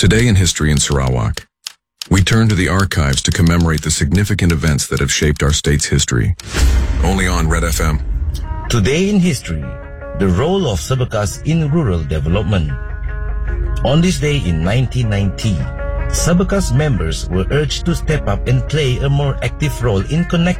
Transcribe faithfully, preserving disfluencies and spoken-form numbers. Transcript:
Today in History in Sarawak, we turn to the archives to commemorate the significant events that have shaped our state's history. Only on Red F M. Today in History, the role of Sabakas in rural development. On this day in nineteen ninety, Sabakas members were urged to step up and play a more active role in connecting